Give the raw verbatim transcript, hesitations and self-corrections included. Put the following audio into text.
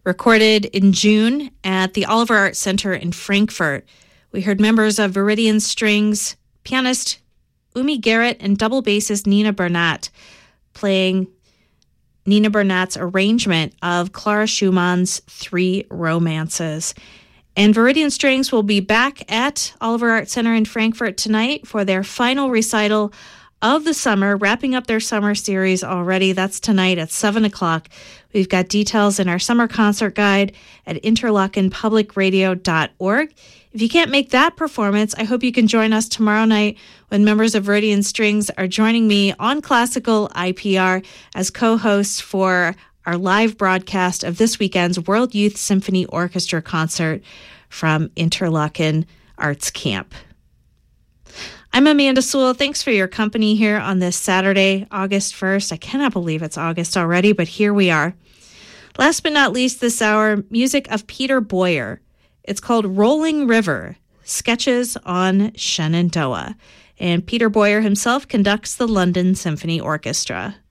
Recorded in June at the Oliver Art Center in Frankfurt, we heard members of Viridian Strings, pianist Umi Garrett and double bassist Nina Bernat playing Nina Bernat's arrangement of Clara Schumann's Three Romances. And Viridian Strings will be back at Oliver Art Center in Frankfurt tonight for their final recital of the summer, wrapping up their summer series already. That's tonight at seven o'clock. We've got details in our summer concert guide at interlochen public radio dot org. If you can't make that performance, I hope you can join us tomorrow night when members of Viridian Strings are joining me on Classical I P R as co-hosts for our live broadcast of this weekend's World Youth Symphony Orchestra concert from Interlochen Arts Camp. I'm Amanda Sewell. Thanks for your company here on this Saturday, August first. I cannot believe it's August already, but here we are. Last but not least this hour, music of Peter Boyer. It's called Rolling River, Sketches on Shenandoah. And Peter Boyer himself conducts the London Symphony Orchestra.